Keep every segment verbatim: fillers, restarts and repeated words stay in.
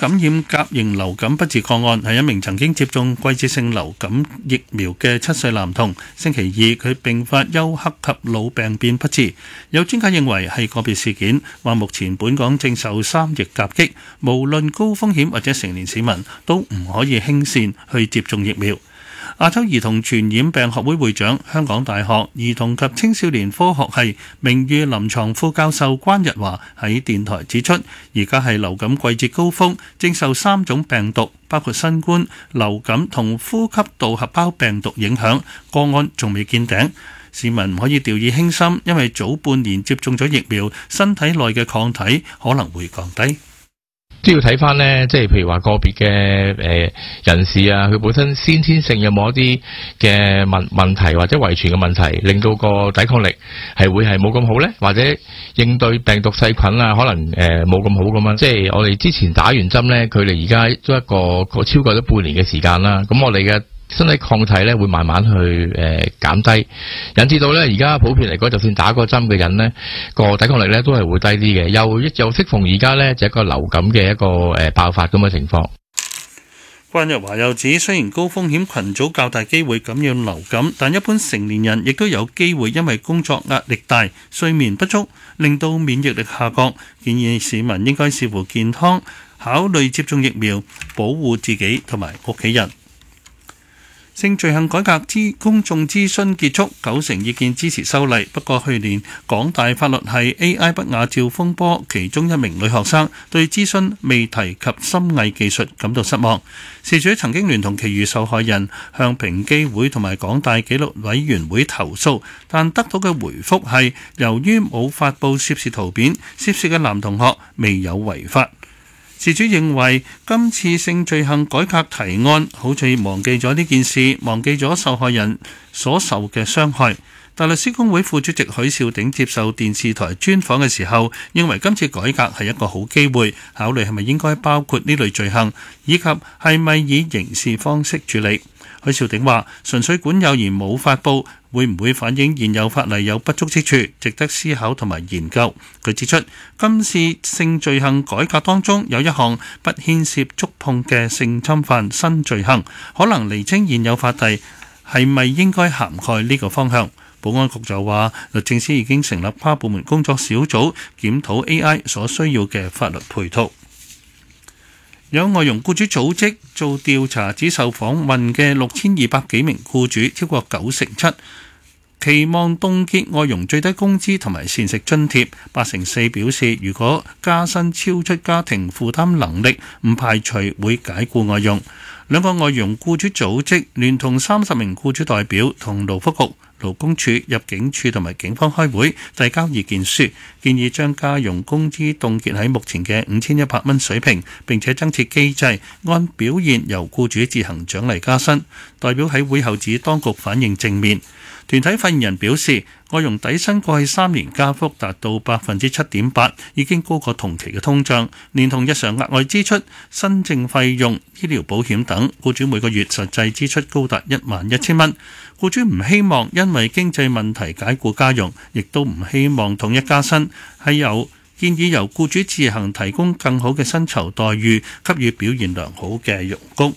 感染甲型流感不治個案，係一名曾經接種季節性流感疫苗嘅七歲男童。星期二佢並發休克及腦病變不治。有專家認為係個別事件，話目前本港正受三疫夾擊，無論高風險或者成年市民都唔可以輕視去接種疫苗。亞洲兒童傳染病學會會長、香港大學兒童及青少年科學系名譽臨床副教授關日華喺電台指出，而家係流感季節高峰，正受三種病毒，包括新冠、流感同呼吸道合胞病毒影響，個案仲未見頂。市民唔可以掉以輕心，因為早半年接種咗疫苗，身體內嘅抗體可能會降低。 都要睇翻呢，即係譬如話個別嘅誒人士啊，佢本身先天性有冇一啲嘅問問題或者遺傳嘅問題，令到個抵抗力係會係冇咁好呢？或者應對病毒細菌啊，可能誒冇咁好咁樣。即係我哋之前打完針呢，佢哋而家都一個個超過咗半年嘅時間啦。咁我哋嘅身體抗體咧會慢慢去誒減低，引致到咧而家普遍嚟講，就算打過針嘅人咧，個抵抗力咧都係會低啲嘅。又又適逢而家咧就一個流感嘅一個誒爆發咁嘅情況。 關日華又指，雖然高風險群組較大機會感染流感，但一般成年人亦都有機會因為工作壓力大、睡眠不足，令到免疫力下降。建議市民應該視乎健康，考慮接種疫苗，保護自己同埋屋企人。性罪行改革諮公眾諮詢結束，九成意見支持修例。不過去年港大法律系 A I 不雅照風波，其中一名女學生對諮詢未提及深偽技術感到失望。事主曾經聯同其餘受害人向平機會同埋港大紀律委員會投訴，但得到嘅回覆係由於冇發布涉事圖片，涉事嘅男同學未有違法。事主認為今次性罪行改革提案好似忘記咗呢件事，忘記咗受害人所受嘅傷害。大律師公會副主席許兆鼎接受電視台專訪嘅時候，認為今次改革係一個好機會，考慮係咪應該包括呢類罪行，以及係咪以刑事方式處理。許兆鼎話：純粹管有而冇發布，會唔會反映現有法例有不足之處，值得思考同埋研究。佢指出，今次性罪行改革當中有一項不牽涉觸碰嘅性侵犯新罪行，可能釐清現有法例係咪應該涵蓋呢個方向。保安局就話，律政司已經成立跨部門工作小組，檢討 A I 所需要嘅法律配套。有外傭僱主組織做調查，只受訪問嘅六千二百幾名僱主，超過九成七期望凍結外傭最低工資同埋膳食津貼，八成四表示如果加薪超出家庭負擔能力，唔排除會解僱外傭。兩個外傭僱主組織聯同三十名僱主代表同勞福局、勞工處、入境處同埋警方開會，遞交意見書，建議將家傭工資凍結喺目前嘅五千一百蚊水平，並且增設機制，按表現由僱主自行獎勵加薪。代表喺會後指當局反應正面。團體發言人表示，外傭底薪過去三年加幅達到百分之七點八，已經高過同期嘅通脹，連同日常額外支出、新政費用、醫療保險等，僱主每個月實際支出高達一萬一千蚊。僱主唔希望因為經濟問題解僱家傭，亦都唔希望統一加薪，係由建議由僱主自行提供更好嘅薪酬待遇，給予表現良好嘅傭工。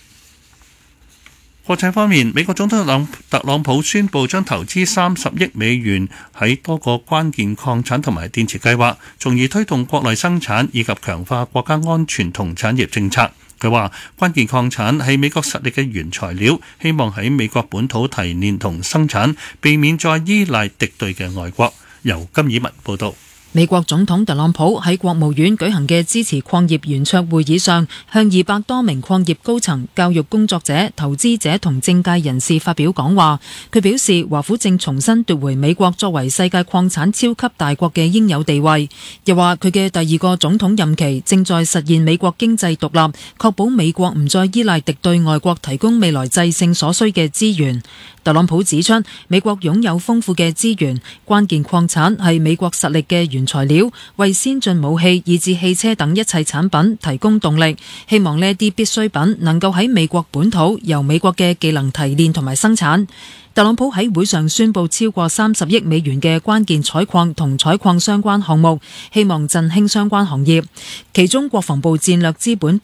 國際方面，美國總統特朗普宣布將投資三十億美元喺多個關鍵礦產同埋電池計劃，從而推動國內生產以及強化國家安全同產業政策。佢話關鍵礦產係美國實力嘅原材料，希望喺美國本土提煉同生產，避免再依賴敵對嘅外國。由金以文報導。 美國總統特朗普喺國務院舉行嘅支持礦業圓桌會議上，向二百多名礦業高層、教育工作者、投資者同政界人士發表講話。佢表示，華府正重新奪回美國作為世界礦產超級大國嘅應有地位。又話佢嘅第二個總統任期正在實現美國經濟獨立，確保美國唔再依賴敵對外國提供未來制勝所需嘅資源。特朗普指出，美國擁有豐富嘅資源，關鍵礦產係美國實力嘅原材料，為先進武器以至汽車等一切產品提供動力。希望呢啲必需品能夠喺美國本土由美國嘅技能提煉同埋生產。特朗普喺會上宣布超過三十億美元嘅關鍵採礦同採礦相關項目，希望振興相關行業。其中國防部戰略資本